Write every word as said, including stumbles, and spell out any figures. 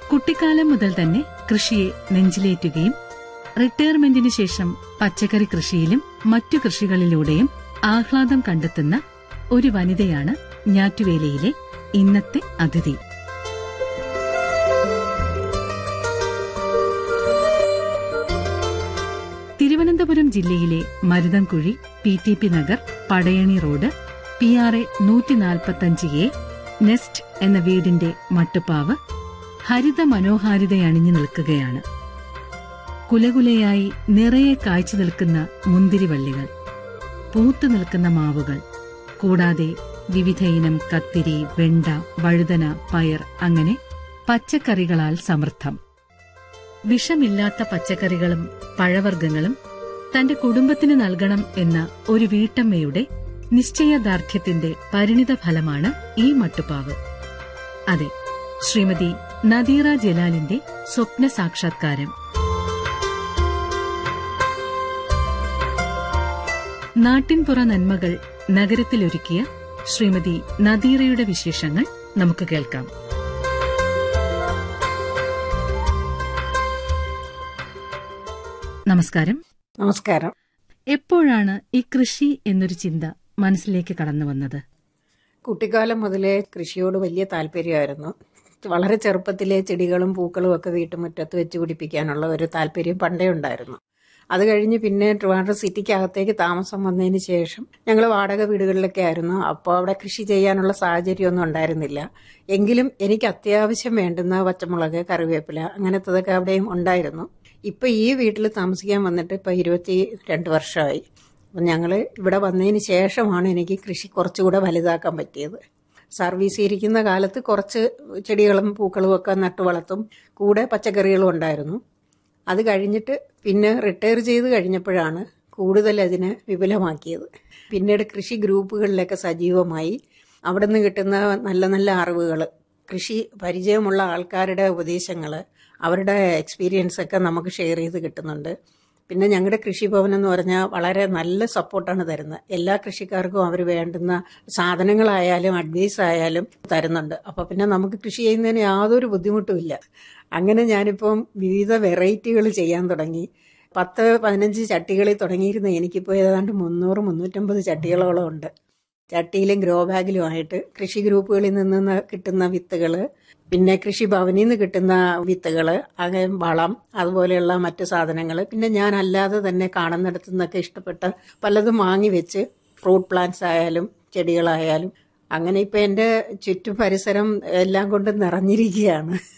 കുട്ടിക്കാലം മുതൽ തന്നെ കൃഷിയെ നെഞ്ചിലേറ്റുകയും റിട്ടയർമെന്റിന് ശേഷം പച്ചക്കറി കൃഷിയിലും മറ്റു കൃഷികളിലൂടെയും ആഹ്ലാദം കണ്ടെത്തുന്ന ഒരു വനിതയാണ് ഞാറ്റുവേലയിലെ ഇന്നത്തെ അതിഥി. തിരുവനന്തപുരം ജില്ലയിലെ Maruthankuzhi, P T P Nagar, Padayani road, P R A നൂറ്റി നാൽപ്പത്തഞ്ച് എ നെസ്റ്റ് എന്ന വീടിന്റെ മട്ടുപ്പാവ് ഹരിത മനോഹാരിതയണിഞ്ഞു നിൽക്കുകയാണ്. കുലകുലയായി നിറയെ കായ്ച്ചു നിൽക്കുന്ന മുന്തിരിവള്ളികൾ, പൂത്തു നിൽക്കുന്ന മാവുകൾ, കൂടാതെ വിവിധയിനം കത്തിരി, വെണ്ട, വഴുതന, പയർ, അങ്ങനെ പച്ചക്കറികളാൽ സമൃദ്ധം. വിഷമില്ലാത്ത പച്ചക്കറികളും പഴവർഗ്ഗങ്ങളും തന്റെ കുടുംബത്തിന് നൽകണം എന്ന ഒരു വീട്ടമ്മയുടെ നിശ്ചയദാർഢ്യത്തിന്റെ പരിണിത ഫലമാണ് ഈ മട്ടുപ്പാവ്. അതെ, ശ്രീമതി നദീറ ജലാലിന്റെ സ്വപ്ന സാക്ഷാത്കാരം. നാട്ടിൻപുറ നന്മകൾ നഗരത്തിലൊരുക്കിയ ശ്രീമതി നദീറയുടെ വിശേഷങ്ങൾ നമുക്ക് കേൾക്കാം. നമസ്കാരം. നമസ്കാരം. എപ്പോഴാണ് ഈ കൃഷി എന്നൊരു ചിന്ത മനസ്സിലേക്ക് കടന്നു വന്നത്? കുട്ടിക്കാലം മുതലേ കൃഷിയോട് വലിയ താല്പര്യമായിരുന്നു. വളരെ ചെറുപ്പത്തിലെ ചെടികളും പൂക്കളും ഒക്കെ വീട്ടുമുറ്റത്ത് വെച്ച് പിടിപ്പിക്കാനുള്ള ഒരു താല്പര്യം പണ്ടേ ഉണ്ടായിരുന്നു. അത് കഴിഞ്ഞ് പിന്നെ ട്രിവാൻഡ്രം സിറ്റിക്കകത്തേക്ക് താമസം വന്നതിന് ശേഷം ഞങ്ങൾ വാടക വീടുകളിലൊക്കെ ആയിരുന്നു. അപ്പോൾ അവിടെ കൃഷി ചെയ്യാനുള്ള സാഹചര്യമൊന്നും ഉണ്ടായിരുന്നില്ല. എങ്കിലും എനിക്ക് അത്യാവശ്യം വേണ്ടുന്ന പച്ചമുളക്, കറിവേപ്പില, അങ്ങനത്തതൊക്കെ അവിടെയും ഉണ്ടായിരുന്നു. ഇപ്പം ഈ വീട്ടിൽ താമസിക്കാൻ വന്നിട്ട് ഇപ്പം ഇരുപത്തി രണ്ട് വർഷമായി. അപ്പം ഞങ്ങൾ ഇവിടെ വന്നതിന് ശേഷമാണ് എനിക്ക് കൃഷി കുറച്ചുകൂടെ വലുതാക്കാൻ പറ്റിയത്. സർവീസ് ഇരിക്കുന്ന കാലത്ത് കുറച്ച് ചെടികളും പൂക്കളും ഒക്കെ നട്ടു വളർത്തും, കൂടെ പച്ചക്കറികളും ഉണ്ടായിരുന്നു. അത് കഴിഞ്ഞിട്ട് പിന്നെ റിട്ടയർ ചെയ്ത് കഴിഞ്ഞപ്പോഴാണ് കൂടുതൽ അതിനെ വിപുലമാക്കിയത്. പിന്നീട് കൃഷി ഗ്രൂപ്പുകളിലൊക്കെ സജീവമായി. അവിടെ നിന്ന് കിട്ടുന്ന നല്ല നല്ല അറിവുകൾ, കൃഷി പരിചയമുള്ള ആൾക്കാരുടെ ഉപദേശങ്ങൾ, അവരുടെ എക്സ്പീരിയൻസ് ഒക്കെ നമുക്ക് ഷെയർ ചെയ്ത് കിട്ടുന്നുണ്ട്. പിന്നെ ഞങ്ങളുടെ കൃഷിഭവൻ എന്ന് പറഞ്ഞാൽ വളരെ നല്ല സപ്പോർട്ടാണ് തരുന്നത്. എല്ലാ കൃഷിക്കാർക്കും അവർ വേണ്ടുന്ന സാധനങ്ങളായാലും അഡ്വൈസ് ആയാലും തരുന്നുണ്ട്. അപ്പോൾ പിന്നെ നമുക്ക് കൃഷി ചെയ്യുന്നതിന് യാതൊരു ബുദ്ധിമുട്ടുമില്ല. അങ്ങനെ ഞാനിപ്പം വിവിധ വെറൈറ്റികൾ ചെയ്യാൻ തുടങ്ങി. പത്ത് പതിനഞ്ച് ചട്ടികളിൽ തുടങ്ങിയിരുന്ന എനിക്കിപ്പോൾ ഏതാണ്ട് മുന്നൂറ് മുന്നൂറ്റമ്പത് ചട്ടികളോളം ഉണ്ട്. ചട്ടിയിലും ഗ്രോ ബാഗിലുമായിട്ട് കൃഷി ഗ്രൂപ്പുകളിൽ നിന്ന് കിട്ടുന്ന വിത്തുകൾ, പിന്നെ കൃഷിഭവനിൽ നിന്ന് കിട്ടുന്ന വിത്തുകൾ, അങ്ങനെ വളം, അതുപോലെയുള്ള മറ്റു സാധനങ്ങൾ, പിന്നെ ഞാൻ അല്ലാതെ തന്നെ കാണുന്നിടത്തു നിന്നൊക്കെ ഇഷ്ടപ്പെട്ട പലതും വാങ്ങി വെച്ച് ഫ്രൂട്ട് പ്ലാന്റ്സ് ആയാലും ചെടികളായാലും അങ്ങനെ ഇപ്പം എൻ്റെ ചുറ്റു പരിസരം എല്ലാം കൊണ്ട് നിറഞ്ഞിരിക്കുകയാണ്.